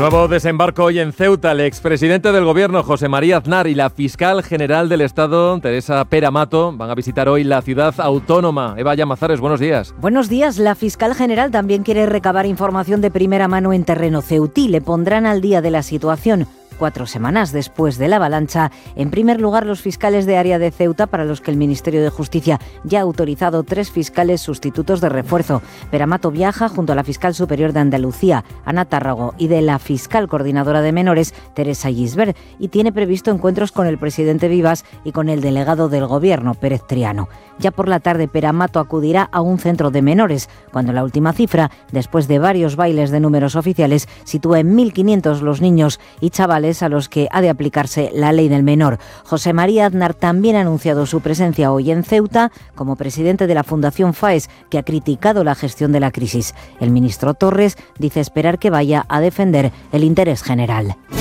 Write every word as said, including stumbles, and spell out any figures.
Nuevo desembarco hoy en Ceuta. El expresidente del gobierno, José María Aznar, y la fiscal general del Estado, Teresa Pera Mato, van a visitar hoy la ciudad autónoma. Eva Llamazares, buenos días. Buenos días. La fiscal general también quiere recabar información de primera mano en terreno ceutí. Le pondrán al día de la situación cuatro semanas después de la avalancha. En primer lugar, los fiscales de área de Ceuta, para los que el Ministerio de Justicia ya ha autorizado tres fiscales sustitutos de refuerzo. Pera Mato viaja junto a la fiscal superior de Andalucía, Ana Tárrago, y de la fiscal coordinadora de menores, Teresa Gisbert, y tiene previsto encuentros con el presidente Vivas y con el delegado del gobierno, Pérez Triano. Ya por la tarde, Pera Mato acudirá a un centro de menores, cuando la última cifra, después de varios bailes de números oficiales, sitúa en mil quinientos los niños y chavales a los que ha de aplicarse la ley del menor. José María Aznar también ha anunciado su presencia hoy en Ceuta como presidente de la Fundación FAES, que ha criticado la gestión de la crisis. El ministro Torres dice esperar que vaya a defender el interés general.